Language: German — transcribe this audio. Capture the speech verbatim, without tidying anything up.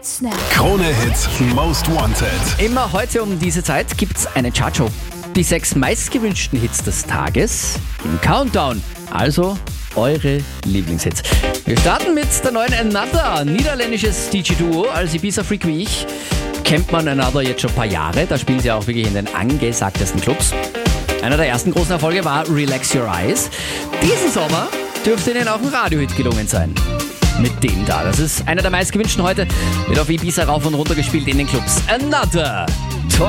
Hits Snap. Krone Hits Most Wanted. Immer heute um diese Zeit gibt's eine Chartshow. Die sechs meistgewünschten Hits des Tages im Countdown. Also eure Lieblingshits. Wir starten mit der neuen Another. Niederländisches D J-Duo als Ibiza-Freak wie ich. Kennt man Another jetzt schon ein paar Jahre. Da spielen sie auch wirklich in den angesagtesten Clubs. Einer der ersten großen Erfolge war Relax Your Eyes. Diesen Sommer dürfte ihnen auch ein Radiohit gelungen sein. Mit dem da. Das ist einer der meistgewünschten heute. Wird auf Ibiza rauf und runter gespielt in den Clubs. Another.